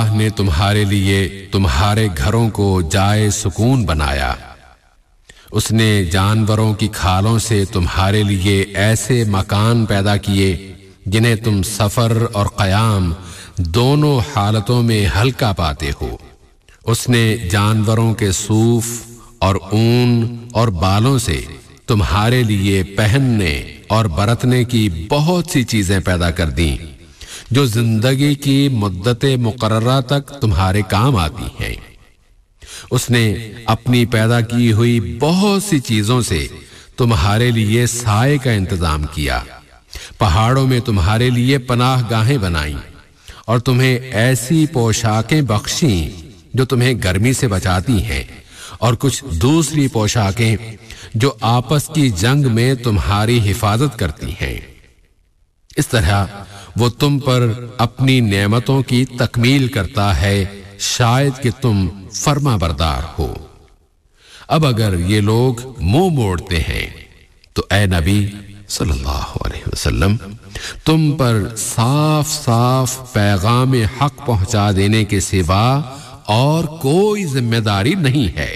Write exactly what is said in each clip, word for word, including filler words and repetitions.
نے تمہارے لیے تمہارے گھروں کو جائے سکون بنایا۔ اس نے جانوروں کی کھالوں سے تمہارے لیے ایسے مکان پیدا کیے جنہیں تم سفر اور قیام دونوں حالتوں میں ہلکا پاتے ہو۔ اس نے جانوروں کے صوف اور اون اور بالوں سے تمہارے لیے پہننے اور برتنے کی بہت سی چیزیں پیدا کر دیں جو زندگی کی مدت مقررہ تک تمہارے کام آتی ہیں۔ اس نے اپنی پیدا کی ہوئی بہت سی چیزوں سے تمہارے لیے سائے کا انتظام کیا، پہاڑوں میں تمہارے لیے پناہ گاہیں بنائیں اور تمہیں ایسی پوشاکیں بخشیں جو تمہیں گرمی سے بچاتی ہیں، اور کچھ دوسری پوشاکیں جو آپس کی جنگ میں تمہاری حفاظت کرتی ہیں۔ اس طرح وہ تم پر اپنی نعمتوں کی تکمیل کرتا ہے، شاید کہ تم فرما بردار ہو۔ اب اگر یہ لوگ منہ موڑتے ہیں تو اے نبی صلی اللہ علیہ وسلم، تم پر صاف صاف پیغام حق پہنچا دینے کے سوا اور کوئی ذمہ داری نہیں ہے۔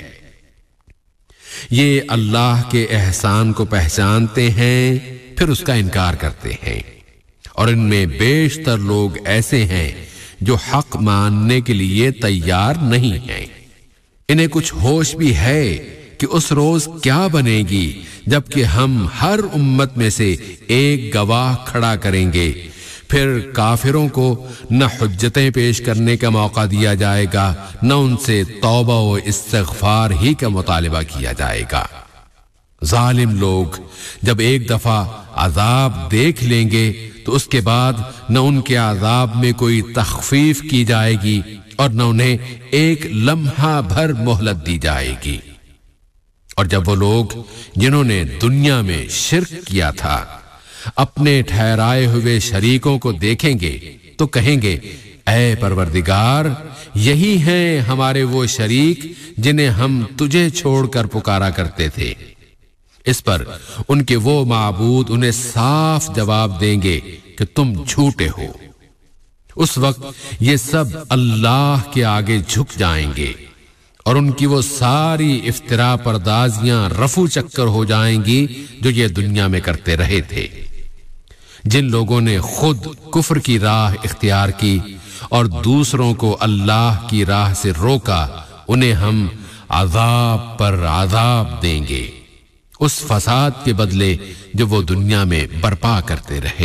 یہ اللہ کے احسان کو پہچانتے ہیں پھر اس کا انکار کرتے ہیں، اور ان میں بیشتر لوگ ایسے ہیں جو حق ماننے کے لیے تیار نہیں ہیں۔ انہیں کچھ ہوش بھی ہے کہ اس روز کیا بنے گی جب کہ ہم ہر امت میں سے ایک گواہ کھڑا کریں گے، پھر کافروں کو نہ حجتیں پیش کرنے کا موقع دیا جائے گا، نہ ان سے توبہ و استغفار ہی کا مطالبہ کیا جائے گا۔ ظالم لوگ جب ایک دفعہ عذاب دیکھ لیں گے تو اس کے بعد نہ ان کے عذاب میں کوئی تخفیف کی جائے گی اور نہ انہیں ایک لمحہ بھر مہلت دی جائے گی۔ اور جب وہ لوگ جنہوں نے دنیا میں شرک کیا تھا اپنے ٹھہرائے ہوئے شریکوں کو دیکھیں گے تو کہیں گے، اے پروردگار، یہی ہیں ہمارے وہ شریک جنہیں ہم تجھے چھوڑ کر پکارا کرتے تھے۔ اس پر ان کے وہ معبود انہیں صاف جواب دیں گے کہ تم جھوٹے ہو۔ اس وقت یہ سب اللہ کے آگے جھک جائیں گے اور ان کی وہ ساری افترا پردازیاں رفو چکر ہو جائیں گی جو یہ دنیا میں کرتے رہے تھے۔ جن لوگوں نے خود کفر کی راہ اختیار کی اور دوسروں کو اللہ کی راہ سے روکا، انہیں ہم عذاب پر عذاب دیں گے، اس فساد کے بدلے جو وہ دنیا میں برپا کرتے رہے۔